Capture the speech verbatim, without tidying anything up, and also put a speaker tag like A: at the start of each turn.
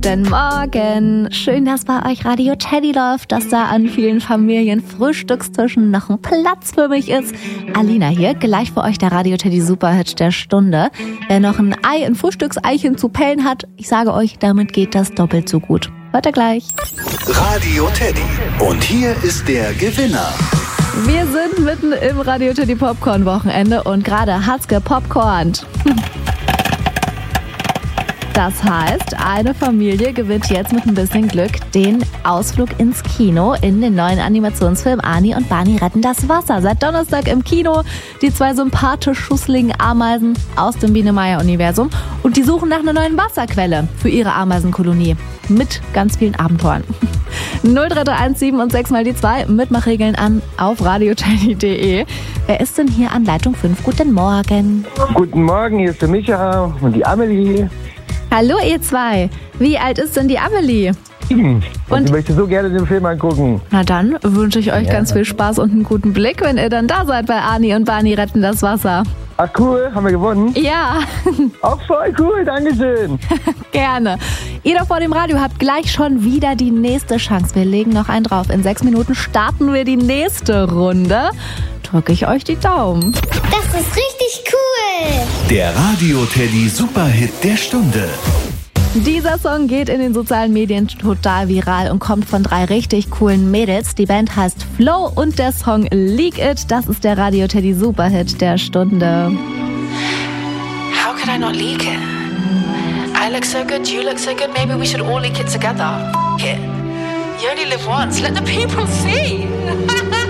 A: Guten Morgen. Schön, dass bei euch Radio Teddy läuft, dass da an vielen Familien-Frühstückstischen noch ein Platz für mich ist. Alina hier, gleich für euch der Radio Teddy Superhit der Stunde. Wer noch ein Ei in Frühstückseichen zu pellen hat, ich sage euch, damit geht das doppelt so gut. Hört ihr gleich.
B: Radio Teddy. Und hier ist der Gewinner.
A: Wir sind mitten im Radio Teddy Popcorn Wochenende und gerade hat's gepopcornt. Das heißt, eine Familie gewinnt jetzt mit ein bisschen Glück den Ausflug ins Kino in den neuen Animationsfilm Ani und Barney retten das Wasser. Seit Donnerstag im Kino die zwei sympathisch schusseligen Ameisen aus dem Biene-Meier-Universum. Und die suchen nach einer neuen Wasserquelle für ihre Ameisenkolonie. Mit ganz vielen Abenteuern. null drei drei eins sieben und sechs mal die zwei. Mitmachregeln an auf radioteddy punkt de. Wer ist denn hier an Leitung fünf? Guten Morgen.
C: Guten Morgen, hier ist der Micha und die Amelie.
A: Hallo ihr zwei. Wie alt ist denn die Amelie?
C: Und,
A: Und
C: ich möchte so gerne den Film angucken.
A: Na dann wünsche ich euch
C: Ja.
A: ganz viel Spaß und einen guten Blick, wenn ihr dann da seid bei Ani und Barney retten das Wasser.
C: Ach cool, haben wir gewonnen?
A: Ja,
C: Auch voll cool, Dankeschön.
A: gerne. Ihr da vor dem Radio habt gleich schon wieder die nächste Chance. Wir legen noch einen drauf. In sechs Minuten starten wir die nächste Runde. Drücke ich euch die Daumen.
D: Das ist richtig cool.
B: Der Radio Teddy Superhit der Stunde.
A: Dieser Song geht in den sozialen Medien total viral und kommt von drei richtig coolen Mädels. Die Band heißt Flow und der Song Leak It. Das ist der Radio Teddy Superhit der Stunde.
E: How could I not leak it? I look so good, you look so good, maybe we should all leak it together. F- it. You only live once, let the people see.